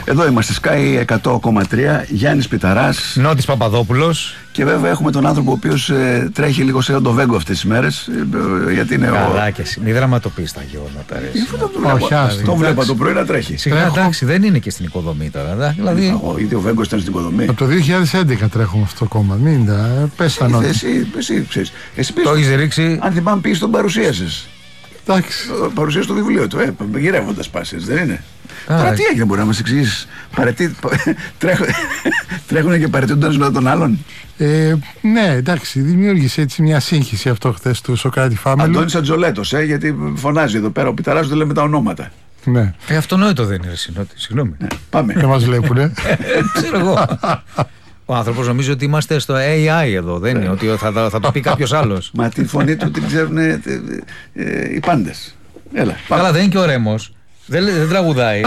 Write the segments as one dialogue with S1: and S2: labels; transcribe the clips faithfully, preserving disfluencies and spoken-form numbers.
S1: Εδώ είμαστε, Sky εκατό κόμμα τρία, Γιάννης Πιταράς,
S2: Νότης Παπαδόπουλος.
S1: Και βέβαια έχουμε τον άνθρωπο ο οποίος ε, τρέχει λίγο σε το Βέγκο αυτές τις μέρες. Ε, γιατί είναι
S2: Καλά
S1: ο...
S2: και εσύ, μη δραματοποιείς τα γεγονότα.
S1: Το βλέπα το πρωί να τρέχει.
S2: Σιγά, εντάξει, δεν είναι και στην οικοδομή τώρα. Δηλαδή...
S1: Γιατί ο Βέγκος ήταν στην οικοδομή.
S3: Από το δύο χιλιάδες έντεκα τρέχουμε αυτό το κόμμα. Μην τα πες τα νότια.
S1: Εσύ, εσύ ξέρεις. Εσύ
S2: το έχεις ρίξει.
S1: Αν θυμάμαι, πήγες τον παρουσίασες.
S3: Εντάξει.
S1: Παρουσίασε το βιβλίο του, ε, γυρεύοντας πάσες, δεν είναι. Τώρα τι έγινε, μπορεί να μας εξηγήσεις? Παρετή... Τρέχουν και παρετούνται ένα τον άλλον.
S3: Ε, ναι, εντάξει, δημιούργησε έτσι μια σύγχυση αυτό χθες του Σοκράτη Φάμελου.
S1: Αντώνης Ατζολέτος, ε, γιατί φωνάζει εδώ πέρα ο Πιταράς, δεν λέμε τα ονόματα.
S3: Ναι.
S2: Ε, αυτονόητο δεν είναι, Συνότη, συγγνώμη.
S1: Ναι, πάμε.
S3: Δεν μας βλέπουνε.
S2: Ξέρω εγώ. Ο άνθρωπος νομίζει ότι είμαστε στο έι άι εδώ, δεν είναι, ότι θα, θα το πει κάποιος άλλος.
S1: Μα τη φωνή του την ξέρουν ε, ε, οι πάντες. Έλα, πάμε.
S2: Καλά, δεν είναι και ο Ρέμος. Δεν, δεν τραγουδάει.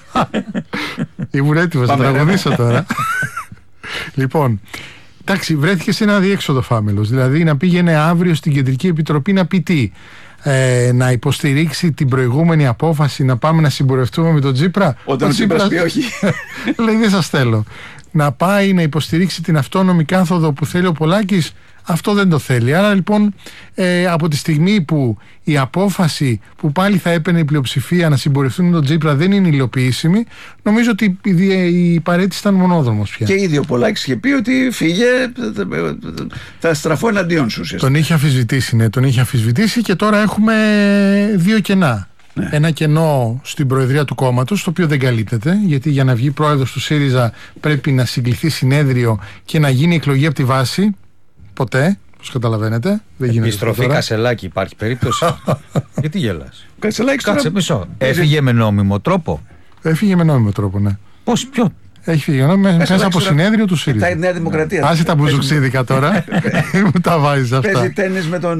S3: Ήμουν έτοιμος να τραγουδήσω τώρα. Λοιπόν, εντάξει, βρέθηκε σε ένα αδιέξοδο Φάμελος. Δηλαδή να πήγαινε αύριο στην Κεντρική Επιτροπή να πει τι. Ε, να υποστηρίξει την προηγούμενη απόφαση να πάμε να συμπορευτούμε με τον Τσίπρα.
S1: Όταν ο Τσίπρας πει όχι.
S3: Λέει δεν σας θέλω. Να πάει να υποστηρίξει την αυτόνομη κάθοδο που θέλει ο Πολάκης, αυτό δεν το θέλει. Άρα λοιπόν ε, από τη στιγμή που η απόφαση που πάλι θα έπαιρνε η πλειοψηφία να συμπορευτούν με τον Τσίπρα δεν είναι υλοποιήσιμη, νομίζω ότι η, η παρέτηση ήταν μονόδρομος πια.
S1: Και ήδη ο Πολάκης είχε πει ότι φύγε, θα στραφώ εναντίον σου.
S3: Τον είχε αμφισβητήσει, ναι, τον είχε αμφισβητήσει και τώρα έχουμε δύο κενά. Ναι. Ένα κενό στην προεδρία του κόμματος, το οποίο δεν καλύπτεται, γιατί για να βγει πρόεδρος του ΣΥΡΙΖΑ πρέπει να συγκληθεί συνέδριο και να γίνει εκλογή από τη βάση. Ποτέ, όπως καταλαβαίνετε.
S2: Επιστροφή Κασελάκη, υπάρχει περίπτωση? Γιατί γελάς?
S1: Κασελάκη,
S2: κάτσε μισό. Έφυγε με νόμιμο τρόπο.
S3: Έφυγε με νόμιμο τρόπο, ναι.
S2: Πώς, ποιο?
S3: Έχει φύγει μέσα από συνέδριο του ΣΥΡΙΖΑ.
S1: Τα Νέα Δημοκρατία.
S3: Άσε τα μπουζουξίδικα τώρα. Μου τα βάζεις αυτά.
S1: Παίζει τένις με τον